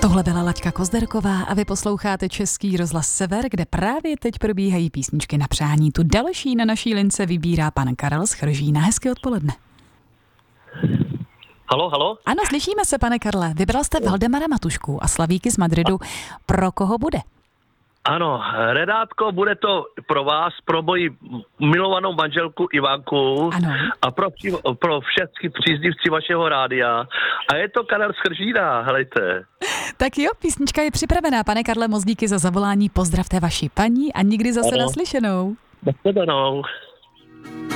Tohle byla Laďka Kozderková a vy posloucháte Český rozhlas Sever, kde právě teď probíhají písničky na přání. Tu další na naší lince vybírá pan Karel z Chržína. Hezké odpoledne. Halo, halo? Ano, slyšíme se, pane Karle. Vybral jste Valdemara Matušku a Slavíky z Madridu. Pro koho bude? Ano, Renátko, bude to pro vás, pro moji milovanou manželku Ivanku. Ano. A pro všechny příznivci vašeho rádia. A je to Karel z Chržína, helejte. Tak jo, písnička je připravená. Pane Karle, moc díky za zavolání. Pozdravte vaši paní a nikdy zase naslyšenou. Naslyšenou.